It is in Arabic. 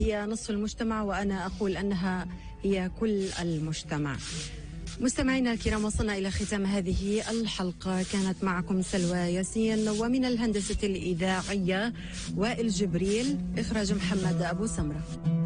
هي نصف المجتمع، وأنا أقول أنها هي كل المجتمع. مستمعينا الكرام، وصلنا إلى ختام هذه الحلقة. كانت معكم سلوى ياسين، ومن الهندسة الإذاعية وائل جبريل، إخراج محمد أبو سمرة.